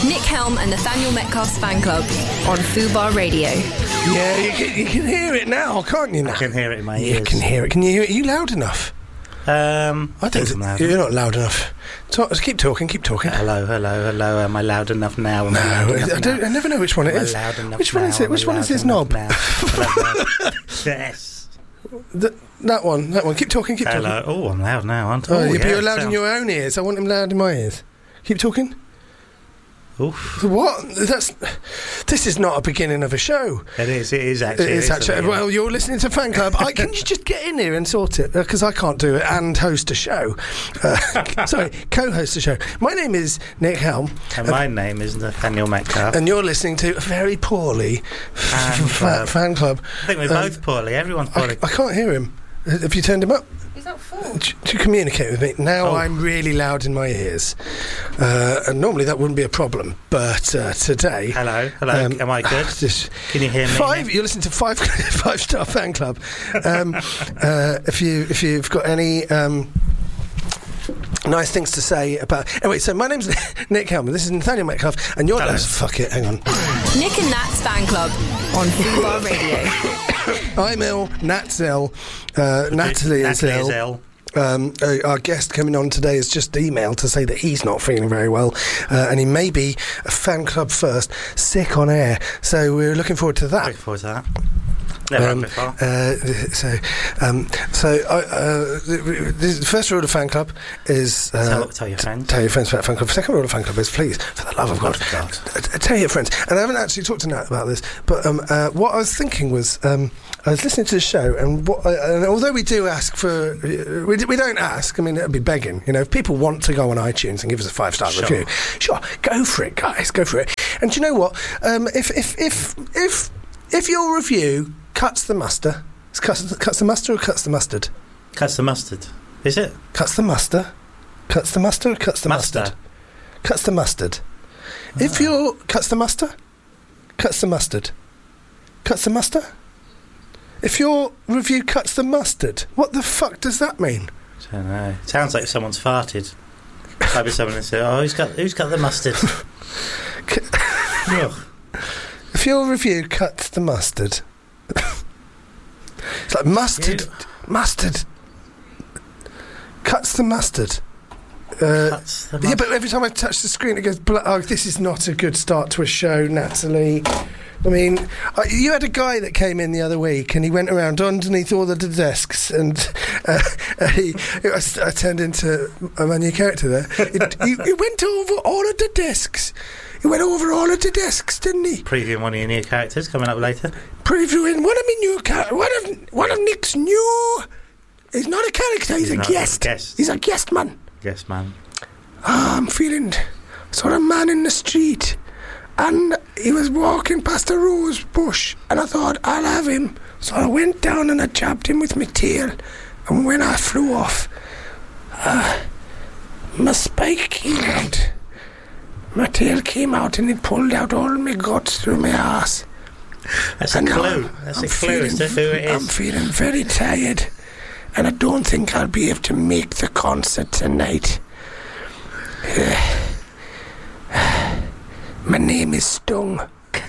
Nick Helm and Nathaniel Metcalf's fan club on Fubar Radio. Yeah, you can hear it now, can't you? Now? I can hear it in my ears. You can hear it. Can you hear it? Are you loud enough? I think I'm loud. You're not loud enough. Keep talking. Hello. Am I loud enough now? I never know which one it is. Which one is it? Which one is his knob? Yes. That one. Keep talking. Hello. Oh, I'm loud now, aren't I? Oh, you're loud in your own ears. I want him loud in my ears. Keep talking. Oof. What? This is not a beginning of a show. It is actually. Well, you're listening to Fan Club. Can you just get in here and sort it? Because I can't do it and host a show. Sorry, co-host a show. My name is Nick Helm. And my name is Nathaniel Metcalf. And you're listening to a very poorly Fan Club. I think we're both poorly. Everyone's poorly. I can't hear him. Have you turned him up? He's at full. To communicate with me. Now I'm really loud in my ears. And normally that wouldn't be a problem. But today... Hello. Am I good? Can you hear me? You're listening to Five Star Fan Club. If you've got any... nice things to say about... Anyway, so my name's Nick Helmer. This is Nathaniel Metcalf. And you're... fuck it, hang on. Nick and Nat's fan club on Fubar Radio. I'm ill, Nat's ill, Natalie is ill. Our guest coming on today has just emailed to say that he's not feeling very well, and he may be a fan club first, sick on air. So we're looking forward to that. Looking forward to that. Never before. The first rule of fan club is tell your friends. Tell your friends about fan club. Second rule of fan club is please, for the love of God, tell your friends. And I haven't actually talked to Nat about this, but what I was thinking was I was listening to the show, and although we do ask for, we don't ask. I mean, it'd be begging. You know, if people want to go on iTunes and give us a 5-star review, sure, go for it, guys, go for it. And do you know what? If your review cuts the mustard. Cuts the mustard or cuts the mustard? Cuts the mustard. Is it? Cuts the mustard. Cuts the mustard or cuts the mustard? Cuts the mustard. If your... Cuts the mustard? Cuts the mustard. Cuts the mustard? If your review cuts the mustard, what the fuck does that mean? I don't know. It sounds like someone's farted. Maybe someone has said, who's got the mustard? If your review cuts the mustard... It's like mustard cuts the mustard. Yeah, but every time I touch the screen it goes this is not a good start to a show, Natalie. I mean, you had a guy that came in the other week and he went around underneath all the desks and I turned into my new character there. He went over all of the desks. He went over all of the desks, didn't he? Previewing one of your new characters coming up later. Previewing one of my new characters. One of Nick's new... He's not a character, he's a guest. He's a guest man. Yes, man. I'm feeling sort of man in the street. And he was walking past a rose bush. And I thought, I'll have him. So I went down and I jabbed him with my tail. And when I flew off, my spike came out. My tail came out and it pulled out all my guts through my arse. That's a clue. That's a clue as to who it is. I'm feeling very tired. And I don't think I'll be able to make the concert tonight. My name is Stung.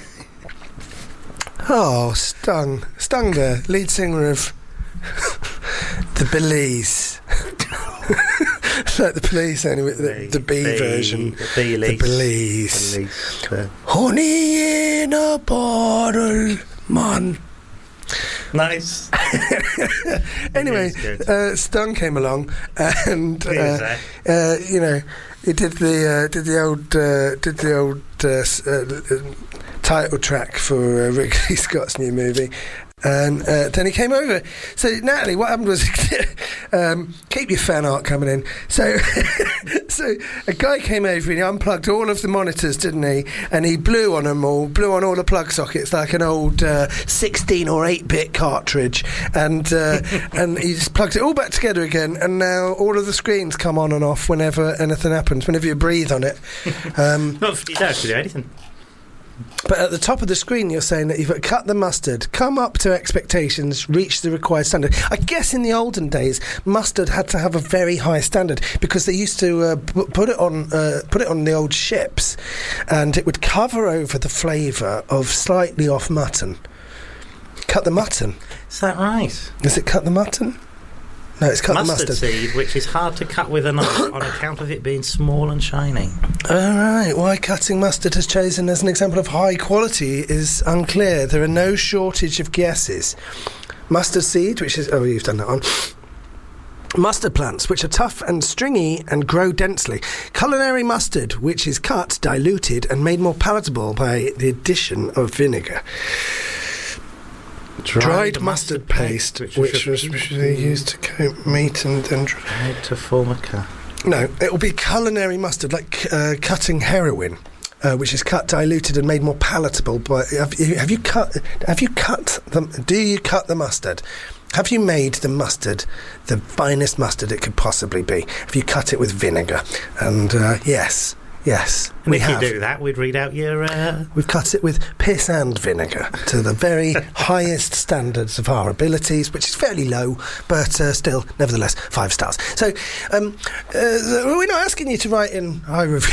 Oh, Stung. Stung there, lead singer of The Belize. Like the police, anyway, the B version. The Belize. Honey in a bottle, man. Nice. Anyway, Stung came along, and you know, he did the old title track for Ridley Scott's new movie. And then he came over. So, Natalie, what happened was, keep your fan art coming in. So, a guy came over and he unplugged all of the monitors, didn't he? And he blew on all the plug sockets like an old 16 or 8-bit cartridge. And he just plugged it all back together again. And now all of the screens come on and off whenever anything happens, whenever you breathe on it. You don't have to do anything. But at the top of the screen, you're saying that you've got to cut the mustard, come up to expectations, reach the required standard. I guess in the olden days, mustard had to have a very high standard because they used to put it on the old ships, and it would cover over the flavour of slightly off mutton. Cut the mutton. Is that right? Is it cut the mutton? No, it's cut the mustard seed, which is hard to cut with a knife on account of it being small and shiny. All right. Why cutting mustard is chosen as an example of high quality is unclear. There are no shortage of guesses. Mustard seed, which is... Oh, you've done that one. Mustard plants, which are tough and stringy and grow densely. Culinary mustard, which is cut, diluted, and made more palatable by the addition of vinegar. Dried mustard paste, which was used to coat meat and then dried to form a cut. No, it will be culinary mustard, like cutting heroin, which is cut, diluted, and made more palatable. But have you cut them? Do you cut the mustard? Have you made the mustard the finest mustard it could possibly be? Have you cut it with vinegar? And yes. Yes, and we if have. You do that, we'd read out your... We've cut it with piss and vinegar to the very highest standards of our abilities, which is fairly low, but still, nevertheless, 5 stars. So, we're not asking you to write in high review.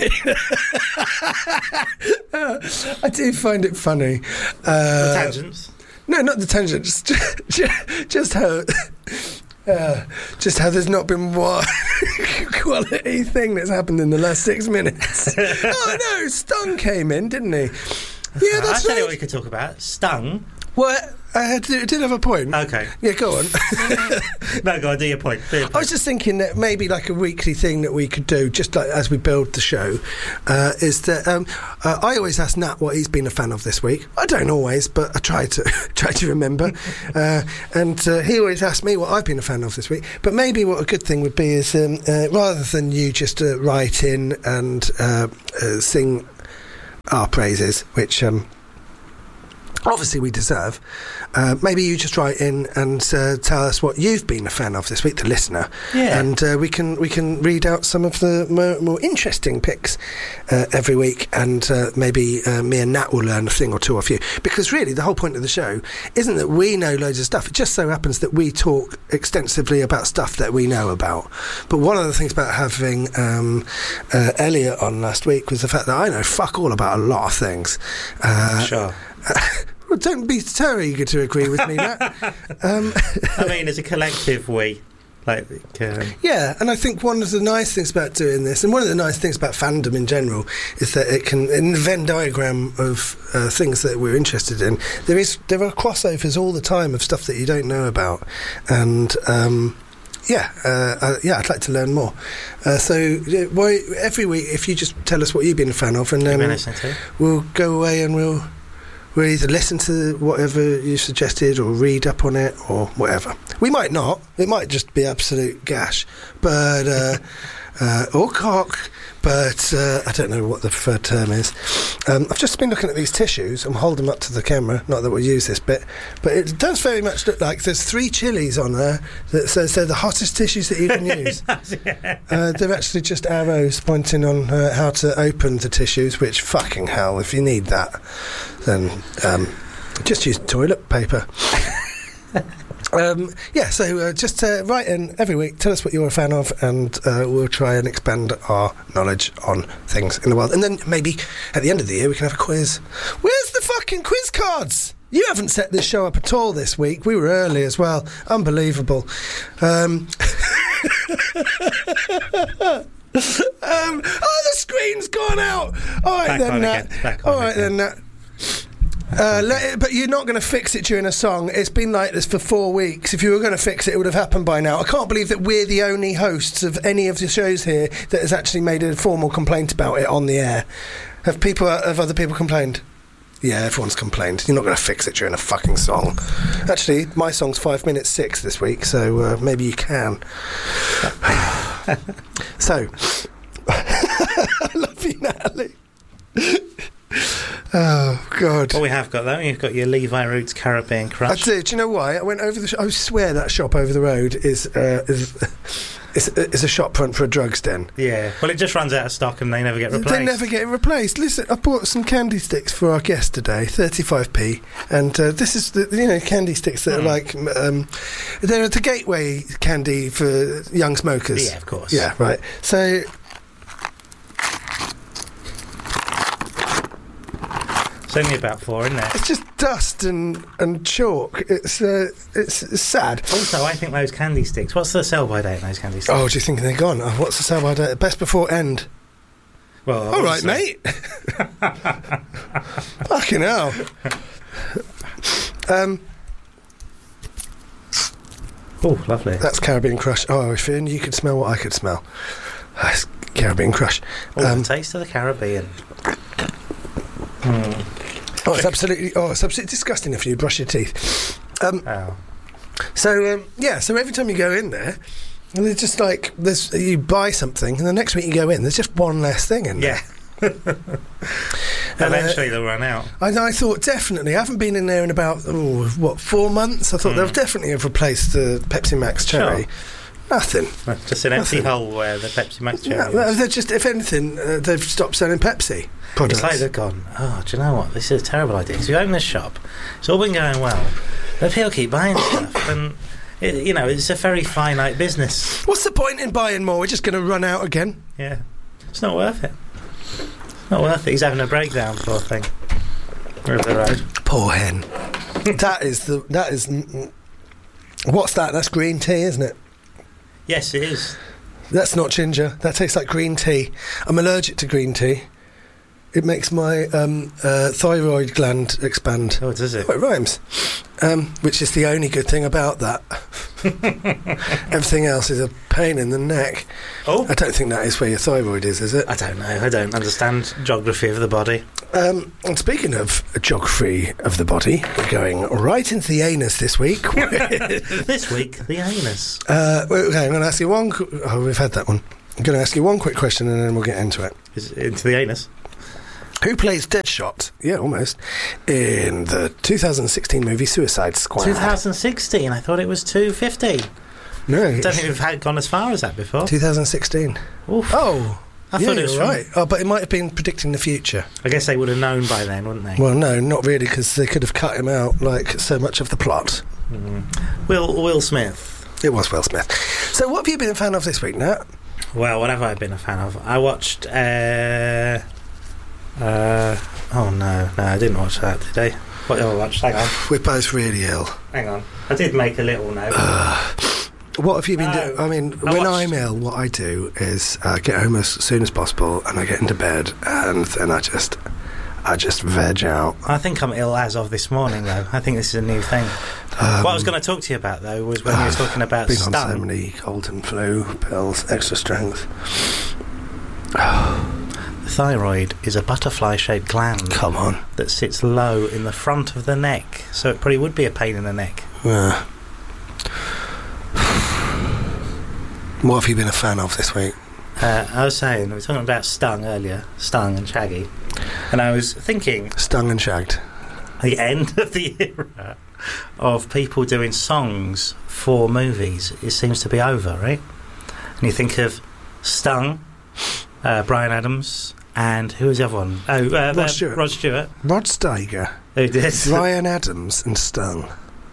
I do find it funny. The tangents? No, not the tangents. Just how... just how there's not been one quality thing that's happened in the last 6 minutes. Oh no, Stung came in, didn't he? Yeah, that's I'll tell you right. what we could talk about. Stung. What? I did have a point. Okay. Yeah, go on. No, go on, do your point. I was just thinking that maybe like a weekly thing that we could do, just like as we build the show, is that I always ask Nat what he's been a fan of this week. I don't always, but I try to remember. And he always asks me what I've been a fan of this week. But maybe what a good thing would be is rather than you just write in and sing our praises, which... obviously we deserve. Maybe you just write in and tell us what you've been a fan of this week, the listener. Yeah. And we can read out some of the more interesting picks every week, and maybe me and Nat will learn a thing or two off you. Because really, the whole point of the show isn't that we know loads of stuff. It just so happens that we talk extensively about stuff that we know about. But one of the things about having Elliot on last week was the fact that I know fuck all about a lot of things. Sure. Well, don't be so eager to agree with me, Nat. I mean, as a collective, we... Yeah, and I think one of the nice things about doing this, and one of the nice things about fandom in general, is that it can, in the Venn diagram of things that we're interested in, there are crossovers all the time of stuff that you don't know about, and... I'd like to learn more. So every week, if you just tell us what you've been a fan of, and then we'll go away and we'll either listen to whatever you suggested or read up on it or whatever. We might not. It might just be absolute gash, but or cock. But I don't know what the preferred term is. I've just been looking at these tissues. I'm holding them up to the camera. Not that we'll use this bit, but it does very much look like there's 3 chilies on there that says they're the hottest tissues that you can use. They're actually just arrows pointing on how to open the tissues, which, fucking hell, if you need that, then just use toilet paper. So just write in every week, tell us what you're a fan of, and we'll try and expand our knowledge on things in the world. And then maybe at the end of the year we can have a quiz. Where's the fucking quiz cards? You haven't set this show up at all this week. We were early as well. Unbelievable. The screen's gone out. All right, then, Nat. All right, then, Nat. But you're not going to fix it during a song. It's been like this for 4 weeks. If you were going to fix it, it would have happened by now. I can't believe that we're the only hosts of any of the shows here that has actually made a formal complaint about it on the air. Have other people complained? Yeah, everyone's complained. You're not going to fix it during a fucking song. Actually, my song's 5 minutes 6 this week, so maybe you can. So, I love you, Natalie. Oh, God. Well, we have got that. You've got your Levi Roots Caribbean Crush. I do. Do you know why? I went over I swear that shop over the road is It's a shop front for a drugs den. Yeah. Well, it just runs out of stock and they never get replaced. They never get replaced. Listen, I bought some candy sticks for our guest today, 35p, and this is the candy sticks that are like they're the gateway candy for young smokers. Yeah, of course. Yeah, right. So. It's only about 4, isn't it? It's just dust and chalk. It's sad. Also, I think those candy sticks. What's the sell-by date on those candy sticks? Oh, do you think they're gone? Oh, what's the sell-by date? Best before end. Well, all right, mate. Fucking hell. Oh, lovely. That's Caribbean Crush. Oh, if only you could smell what I could smell. That's Caribbean Crush. The taste of the Caribbean. It's absolutely disgusting if you brush your teeth. So every time you go in there, they're just like you buy something, and the next week you go in, there's just one less thing in there. Eventually they'll run out. I thought definitely. I haven't been in there in about 4 months. I thought they'll definitely have replaced the Pepsi Max Cherry. Sure. Nothing. Just an empty hole where the Pepsi Max Cherry is. They're just, if anything, they've stopped selling Pepsi products. It's like they've gone, do you know what? This is a terrible idea. Because we open this shop, it's all been going well, but people keep buying stuff, and it's a very finite business. What's the point in buying more? We're just going to run out again. Yeah, it's not worth it. It's not worth it. He's having a breakdown, poor thing. Over the road. Poor hen. That is what's that? That's green tea, isn't it? Yes, it is. That's not ginger. That tastes like green tea. I'm allergic to green tea. It makes my thyroid gland expand. Oh, does it? Oh, it rhymes. Which is the only good thing about that. Everything else is a pain in the neck. Oh. I don't think that is where your thyroid is it? I don't know. I don't understand geography of the body. And speaking of geography of the body, we're going right into the anus this week. This week, the anus. Okay, I'm going to ask you one... Oh, we've had that one. I'm going to ask you one quick question and then we'll get into it. Is it into the anus? Who plays Deadshot? Yeah, almost. In the 2016 movie Suicide Squad. 2016? I thought it was 250. No. I don't think we've gone as far as that before. 2016. Oof. Oh. I thought it was right. Oh, but it might have been predicting the future. I guess they would have known by then, wouldn't they? Well, no, not really, because they could have cut him out like so much of the plot. Will Smith. It was Will Smith. So what have you been a fan of this week, Nat? Well, what have I been a fan of? I watched... oh no, I didn't watch that, did I? What did I watch? Hang on. We're both really ill. Hang on. I did make a little note. What have you been doing? I mean, when I'm ill, what I do is get home as soon as possible and I get into bed and then I just veg out. I think I'm ill as of this morning, though. I think this is a new thing. What I was going to talk to you about, though, was when you were talking about been Stung. On so many cold and flu pills, extra strength. The thyroid is a butterfly-shaped gland. Come on. That sits low in the front of the neck, so it probably would be a pain in the neck. Yeah. What have you been a fan of this week? I was saying, we were talking about Stung earlier, Stung and Shaggy, and I was thinking... Stung and shagged. The end of the era of people doing songs for movies, it seems to be over, right? And you think of Stung, Bryan Adams, and who was the other one? Rod Stewart. Rod Steiger. Who did? Bryan Adams and Stung.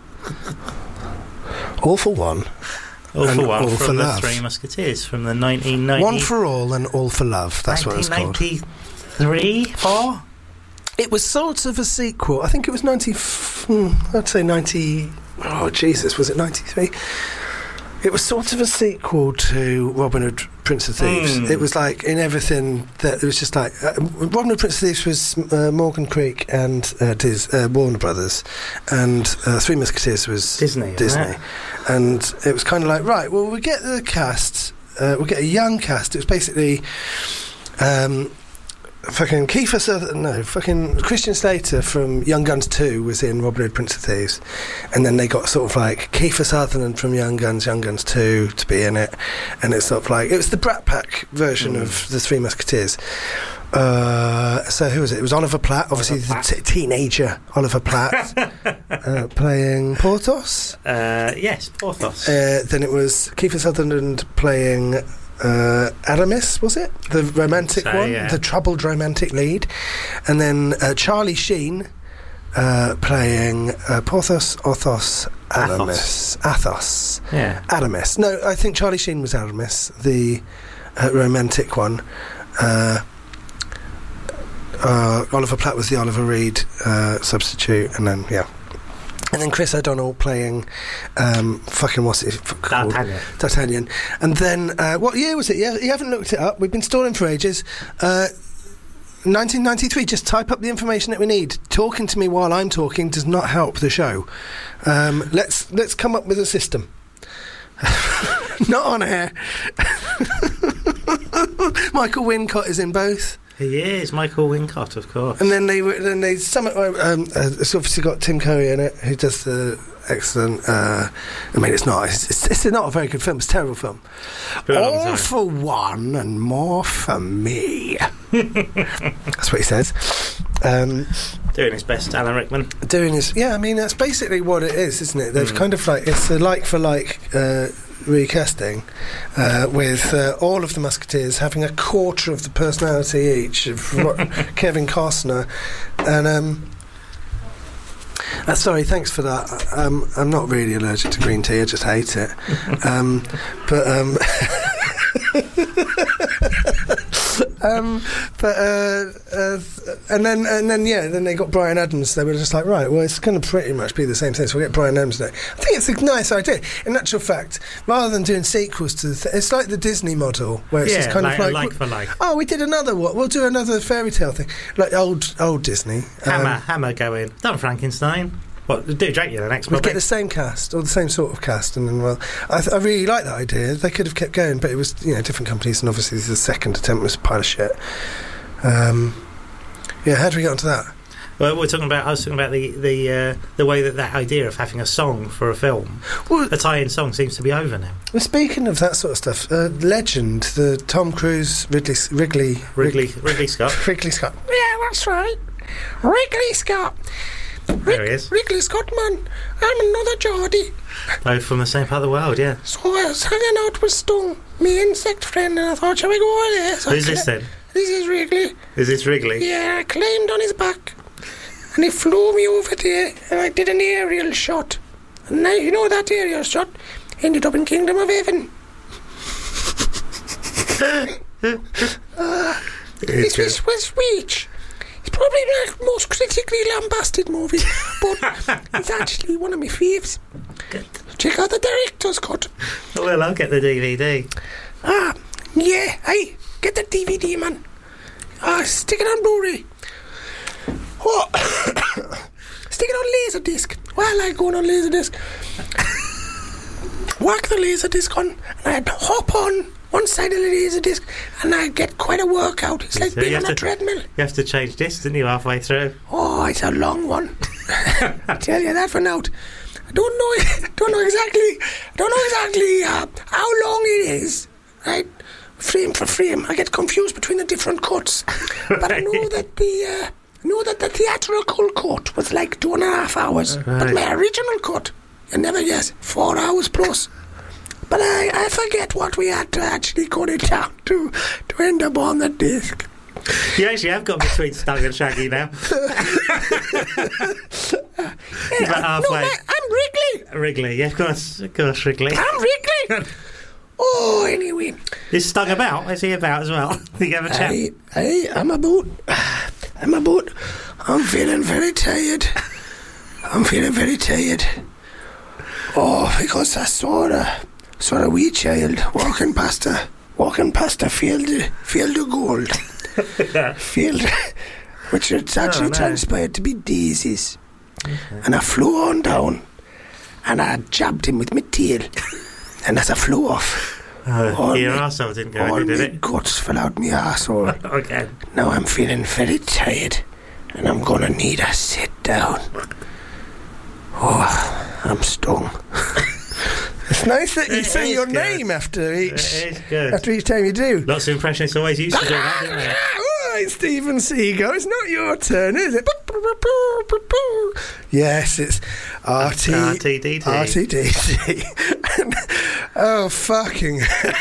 All for one. All for one, all from for the love. Three Musketeers, from the 1990... One for all and all for love, that's what it's called. 1993, 4? It was sort of a sequel. I think it was I'd say 90... Oh, Jesus, was it 93? It was sort of a sequel to Robin Hood, Prince of Thieves. It was like, in everything, that it was just like... Robin Hood, Prince of Thieves was Morgan Creek and Warner Brothers, and Three Musketeers was Disney. And it was kind of like, right, well, we get the cast, we'll get a young cast. It was basically... fucking Christian Slater from Young Guns 2 was in Robin Hood, Prince of Thieves, and then they got sort of like Kiefer Sutherland from Young Guns 2 to be in it, and it's sort of like, it was the Brat Pack version of the Three Musketeers. So who was it? It was Oliver Platt, obviously the teenager Oliver Platt. playing Porthos. Yes, Porthos. Then it was Kiefer Sutherland playing Aramis, was it? The romantic one? Yeah. The troubled romantic lead. And then Charlie Sheen playing Porthos, Athos, Aramis. Athos. Yeah. Aramis. No, I think Charlie Sheen was Aramis, the romantic one. Oliver Platt was the Oliver Reed substitute, and then and then Chris O'Donnell playing what's it called? D'Artagnan. And then what year was it? Yeah, you haven't looked it up. We've been stalling for ages. 1993. Just type up the information that we need. Talking to me while I'm talking does not help the show. Let's come up with a system. Not on air. Michael Wincott is in both. He is Michael Wincott, of course. And then it's obviously got Tim Curry in it, who does the excellent. It's not a very good film. It's a terrible film. All for one and more for me. That's what he says. Doing his best, Alan Rickman. That's basically what it is, isn't it? They've kind of it's a like for like recasting, with all of the Musketeers having a quarter of the personality each of Kevin Costner. And sorry, thanks for that. I'm not really allergic to green tea, I just hate it. Then they got Bryan Adams. They were just like, right, well, it's going to pretty much be the same thing, so we'll get Bryan Adams today. I think it's a nice idea. In actual fact, rather than doing sequels to it's like the Disney model, where it's just kind of like for like. Oh, we did another one. We'll do another fairy tale thing, like old Disney. Hammer going. Done Frankenstein. What, do Dracula next? We'd get the same cast, or the same sort of cast, and then, I really like that idea. They could have kept going, but it was, different companies, and obviously the second attempt was a pile of shit. How do we get onto that? Well, I was talking about the way that idea of having a song for a film, a tie-in song, seems to be over now. Well, speaking of that sort of stuff, Legend, the Tom Cruise, Ridley Scott. Ridley Scott. Yeah, that's right. Ridley Scott. There he is. Ridley Scott, man. I'm another Geordie. Both from the same part of the world, yeah. So I was hanging out with Stung, me insect friend, and I thought, shall we go over there? So who's this then? This is Wrigley. Is this Wrigley? Yeah, I climbed on his back, and he flew me over there, and I did an aerial shot. And now, that aerial shot ended up in Kingdom of Heaven. It was Reach. It's probably the most critically lambasted movie, but it's actually one of my faves. Check out the director's cut. Well, I'll get the DVD. Yeah, hey, get the DVD, man. Stick it on Blu-ray. What? Stick it on Laserdisc. Well, I like going on Laserdisc. Whack the Laserdisc on, and I'd hop on one side of the Laserdisc, and I get quite a workout. It's like being on a treadmill. You have to change discs, didn't you, halfway through? Oh, it's a long one. I tell you that for now. I don't know exactly how long it is. Right, frame for frame. I get confused between the different cuts, but I know that the theatrical cut was like 2.5 hours, but my original cut, you never guess, 4 hours plus. But I forget what we had to actually cut it down to end up on the disc. You actually have got between Stung and Shaggy now. About halfway. No, I'm Wrigley. Wrigley, yeah, of course, Wrigley. I'm Wrigley. Oh, anyway. Is Stung about? Is he about as well? Did you have a chat? Hey, I'm about. I'm feeling very tired. Oh, because I saw a wee child walking past a field of gold. Field, which had actually transpired to be daisies. Okay. And I flew on down, and I jabbed him with my tail. And as I flew off, your arsehole didn't go in, did it? Guts fell out my arsehole. Okay. Now I'm feeling very tired, and I'm gonna need a sit down. Oh, I'm stung. It's nice that you say your name after each time you do. Lots of impressionists always used to do that, didn't they? right, Stephen Seagal. It's not your turn, is it? Yes, it's RTDT. RTDT. Oh, fucking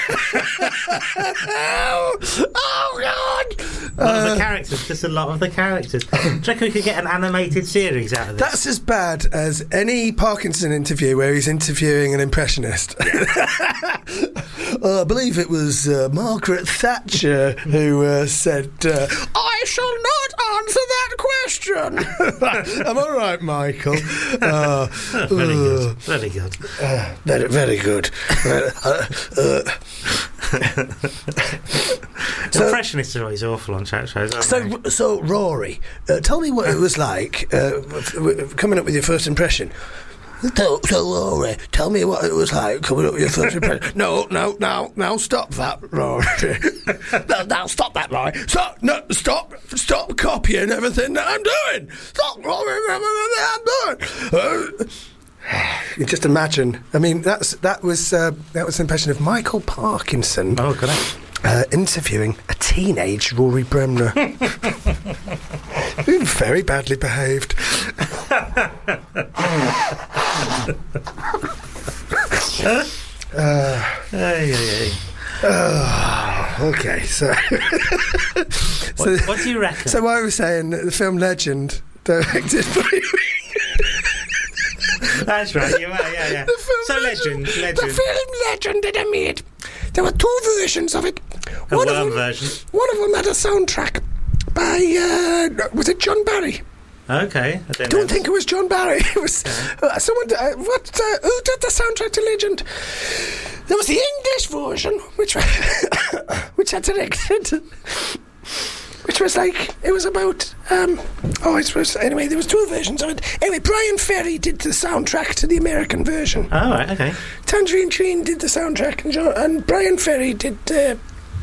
oh, God! A lot of the characters, just a lot of the characters. Do you reckon we could get an animated series out of this? That's as bad as any Parkinson interview where he's interviewing an impressionist. I believe it was Margaret Thatcher who said, I shall not answer that question. Am I right, Michael? Very good. Very good. Very good. Impressionists are always awful on chat shows, aren't they? So Rory, tell me what it was like coming up with your first impression. So Rory, tell me what it was like coming up with your first impression. No, stop that, Rory. No, stop that, Rory. Stop copying everything that I'm doing. Stop copying everything that I'm doing. You just imagine. I mean, that was an impression of Michael Parkinson. Oh, good. Interviewing a teenage Rory Bremner. Very badly behaved. Okay, so what do you reckon? So I was saying that the film Legend, directed by... That's right, you are, yeah. So Legend. The film Legend that I made. There were two versions of it. One of them had a soundtrack by, was it John Barry? Okay. I don't think it was John Barry. It was someone. Who did the soundtrack to Legend? There was the English version, which I directed. Which was like, it was about, anyway, there was two versions of it. Anyway, Brian Ferry did the soundtrack to the American version. Oh, right, okay. Tangerine Dream did the soundtrack, and Brian Ferry did a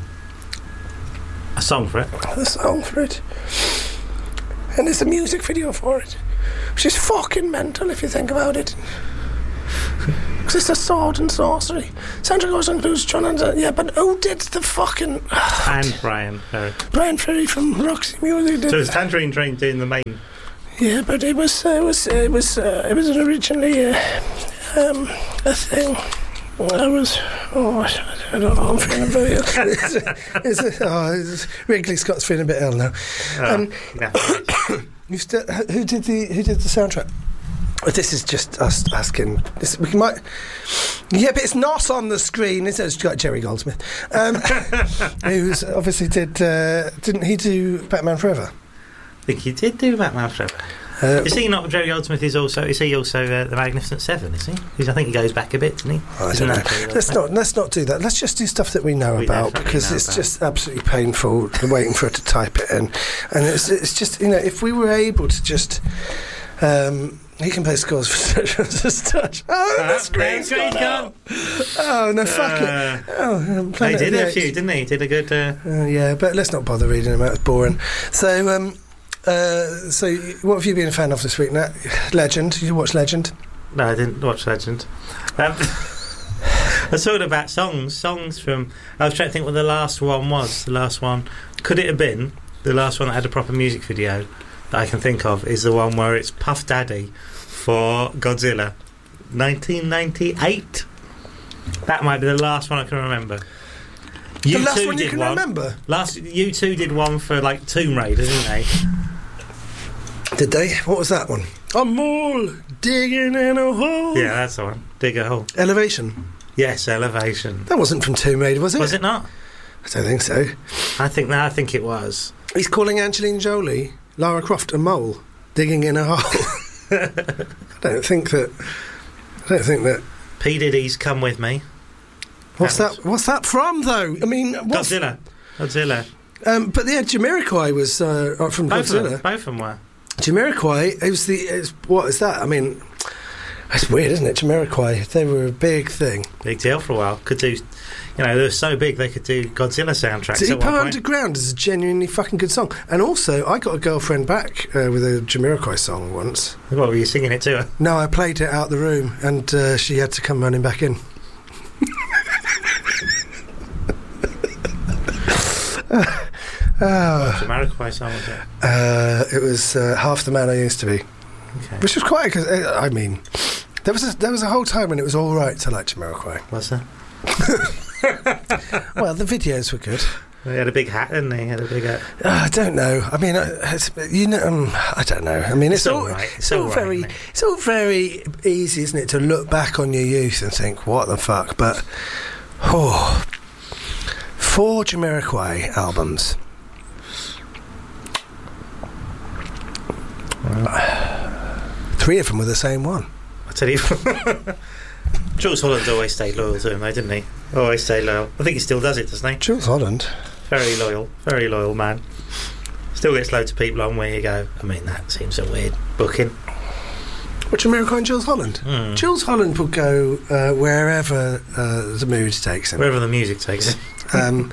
song for it. The song for it. And there's a music video for it, which is fucking mental if you think about it. Because it's a sword and sorcery. Soundtrack also includes John and... but who did the fucking... And Brian Ferry. Brian Ferry from Roxy Music did... So it's Tangerine Dream doing the main... Yeah, but it was originally a thing. I don't know, I'm feeling very ill. Wrigley Scott's feeling a bit ill now. Who did the soundtrack? This is just us asking. But it's not on the screen. It's got Jerry Goldsmith, who's obviously didn't he do Batman Forever? I think he did do Batman Forever. Is he not? Jerry Goldsmith is he also the Magnificent Seven? Is he? I think he goes back a bit, doesn't he? I don't know. Let's not do that. Let's just do stuff that we know about, because it's just absolutely painful waiting for her to type it in, and it's just, if we were able to just. He can play scores for such as touch. Oh, the screen's gone. Oh, no, fuck it. He did a few, didn't he? He did a good... yeah, but let's not bother reading them out. It's boring. So, what have you been a fan of this week, Nat? Legend. Did you watch Legend? No, I didn't watch Legend. I was talking about songs from... I was trying to think what the last one was. The last one... Could it have been the last one that had a proper music video that I can think of is the one where it's Puff Daddy for Godzilla 1998. That might be the last one I can remember. The last one you can remember? U2 did one for like Tomb Raider, didn't they? Did they? What was that one? A mole digging in a hole. Yeah, that's the one. Dig a hole. Elevation. Yes, Elevation. That wasn't from Tomb Raider, was it? Was it not? I don't think so. I think it was. He's calling Angelina Jolie, Lara Croft, a mole digging in a hole. I don't think that. P. Diddy's Come With Me. What's that from, though? I mean, Godzilla. But yeah, Jamiroquai was from Godzilla. Both of them were. Jamiroquai. What is that? I mean, that's weird, isn't it? Jamiroquai. They were a big thing. Big deal for a while. Could do. They were so big they could do Godzilla soundtracks. Deeper Underground is a genuinely fucking good song. And also, I got a girlfriend back with a Jamiroquai song once. What, were you singing it to her? No, I played it out the room, and she had to come running back in. Jamiroquai song was it? It was Half the Man I Used to Be, Okay. which was quite. Cause, I mean, there was a whole time when it was all right to like Jamiroquai. Was there? Well, the videos were good. He had a big hat, didn't he? He had a big hat. I don't know. I mean, I don't know. I mean, it's all right. It's all very. It's all very easy, isn't it, to look back on your youth and think, "What the fuck?" But 4 Jamiroquai albums. Wow. 3 of them were the same one. I tell you, Jules Holland always stayed loyal to him, though, didn't he? Always stayed loyal. I think he still does it, doesn't he? Jules Holland. Very loyal man. Still gets loads of people on where you go. I mean, that seems a weird booking. What, Jamiroquai and Jules Holland? Jules Holland will go wherever the mood takes him. Wherever the music takes him.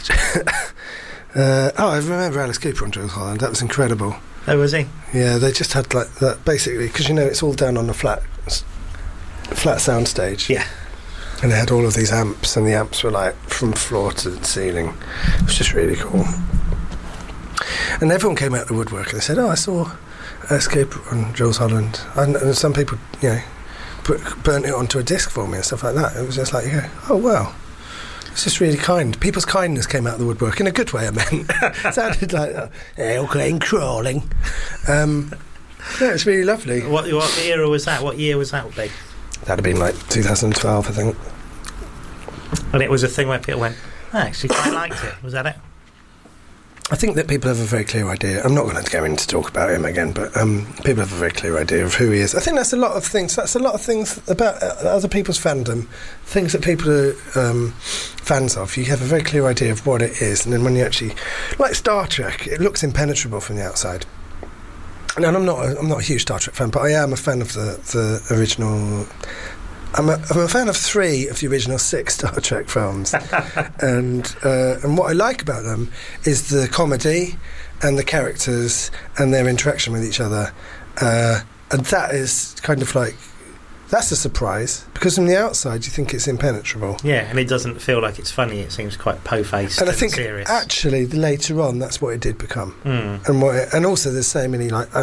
I remember Alice Cooper on Jules Holland. That was incredible. Oh, was he? Yeah, they just had like that basically because it's all down on the flat sound stage. Yeah. And they had all of these amps, and the amps were like from floor to the ceiling. It was just really cool. And everyone came out of the woodwork and they said, "Oh, I saw Alice Cooper on Jules Holland." And some people, burnt it onto a disc for me and stuff like that. It was just like, oh wow. It's just really kind. People's kindness came out of the woodwork in a good way. I meant it sounded like clean crawling. It's really lovely. What era was that? What year was that? Big? That'd have been like 2012, I think. And it was a thing where people went, I actually quite liked it. Was that it? I think that people have a very clear idea. I'm not going to go in to talk about him again, but people have a very clear idea of who he is. I think that's a lot of things. That's a lot of things about other people's fandom, things that people are fans of. You have a very clear idea of what it is, and then when you actually, like Star Trek, it looks impenetrable from the outside. And I'm not a huge Star Trek fan, but I am a fan of the original. I'm a fan of 3 of the original 6 Star Trek films, and what I like about them is the comedy and the characters and their interaction with each other, and that is kind of like that's a surprise because from the outside you think it's impenetrable. Yeah, and it doesn't feel like it's funny. It seems quite po-faced and I think serious. Actually later on that's what it did become, and also there's so many like.